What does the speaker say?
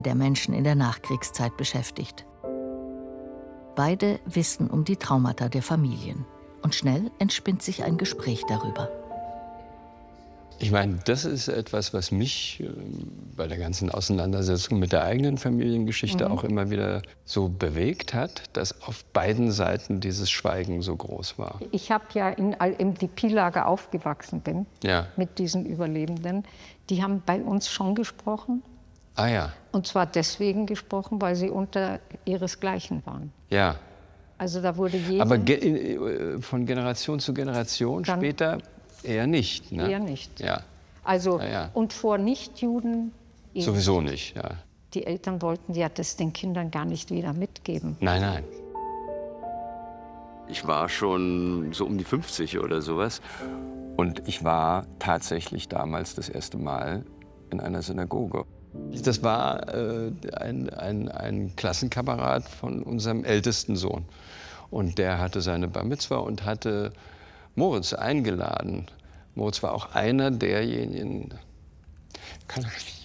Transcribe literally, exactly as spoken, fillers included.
der Menschen in der Nachkriegszeit beschäftigt. Beide wissen um die Traumata der Familien. Und schnell entspinnt sich ein Gespräch darüber. Ich meine, das ist etwas, was mich äh, bei der ganzen Auseinandersetzung mit der eigenen Familiengeschichte mhm. auch immer wieder so bewegt hat, dass auf beiden Seiten dieses Schweigen so groß war. Ich habe ja in, im D P-Lager aufgewachsen bin, ja. mit diesen Überlebenden. Die haben bei uns schon gesprochen. Ah ja. Und zwar deswegen gesprochen, weil sie unter ihresgleichen waren. Ja. Also da wurde jeder... Aber ge von Generation zu Generation Dann später eher nicht, ne? Eher nicht. Ja. Also, ja, ja. und vor Nichtjuden... Sowieso nicht, ja. Die Eltern wollten ja das den Kindern gar nicht wieder mitgeben. Nein, nein. Ich war schon so um die fünfzig oder sowas. Und ich war tatsächlich damals das erste Mal in einer Synagoge. Das war äh, ein, ein, ein Klassenkamerad von unserem ältesten Sohn. Und der hatte seine Bar Mitzwa und hatte Moritz eingeladen. Moritz war auch einer derjenigen, kann